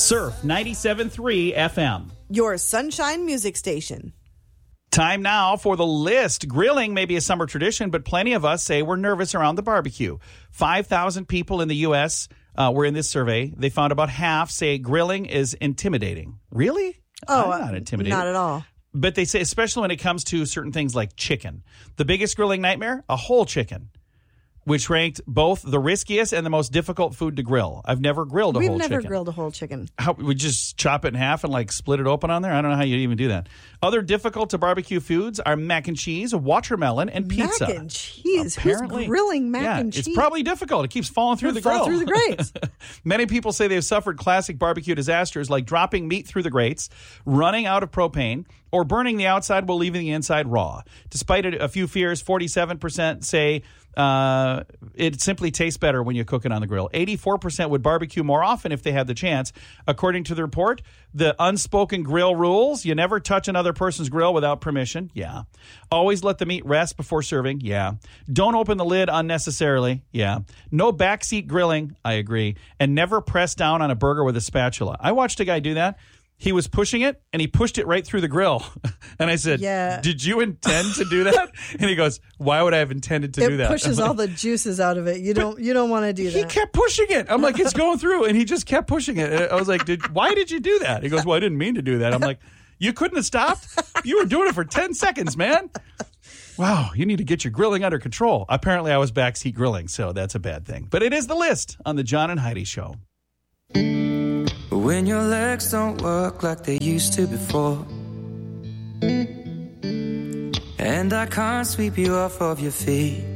Surf 97.3 FM. Your sunshine music station. Time now for the list. Grilling may be a summer tradition, but plenty of us say we're nervous around the barbecue. 5,000 people in the U.S. Were in this survey. They found about half say grilling is intimidating. Really? Oh, I'm not intimidated. Not at all. But they say, especially when it comes to certain things like chicken. The biggest grilling nightmare? A whole chicken, which ranked both the riskiest and the most difficult food to grill. I've never grilled a whole chicken. We've never grilled a whole chicken. How, we just chop it in half and like split it open on there? I don't know how you even do that. Other difficult to barbecue foods are mac and cheese, watermelon, and pizza. Mac and cheese? Apparently, who's grilling mac and cheese? It's probably difficult. It keeps falling through the grill. Fall through the grates. Many people say they've suffered classic barbecue disasters like dropping meat through the grates, running out of propane, or burning the outside while leaving the inside raw. Despite a few fears, 47% say it simply tastes better when you cook it on the grill. 84% would barbecue more often if they had the chance. According to the report, the unspoken grill rules: you never touch another person's grill without permission. Yeah. Always let the meat rest before serving. Yeah. Don't open the lid unnecessarily. Yeah. No backseat grilling. I agree. And never press down on a burger with a spatula. I watched a guy do that. He was pushing it, and he pushed it right through the grill. And I said, Did you intend to do that? And he goes, why would I have intended to do that? It pushes all the juices out of it. You don't want to do that. He kept pushing it. I'm like, it's going through. And he just kept pushing it. I was like, why did you do that? He goes, well, I didn't mean to do that. I'm like, you couldn't have stopped? You were doing it for 10 seconds, man. Wow, you need to get your grilling under control. Apparently, I was backseat grilling, so that's a bad thing. But it is the list on the John and Heidi Show. When your legs don't work like they used to before, and I can't sweep you off of your feet,